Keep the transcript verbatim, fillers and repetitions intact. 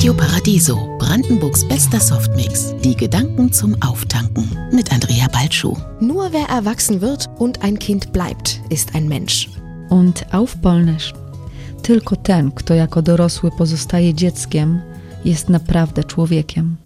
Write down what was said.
Radio Paradiso, Brandenburgs bester Softmix. Die Gedanken zum Auftanken mit Andrea Balschuh. Nur wer erwachsen wird und ein Kind bleibt, ist ein Mensch. Und auf Polnisch. Tylko ten, kto jako dorosły pozostaje dzieckiem, jest naprawdę człowiekiem.